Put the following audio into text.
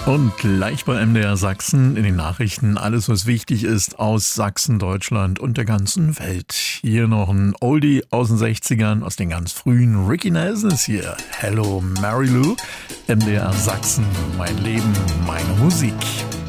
Und gleich bei MDR Sachsen in den Nachrichten alles, was wichtig ist aus Sachsen, Deutschland und der ganzen Welt. Hier noch ein Oldie aus den 60ern, aus den ganz frühen. Ricky Nelson ist hier. Hello Mary Lou. MDR Sachsen, mein Leben, meine Musik.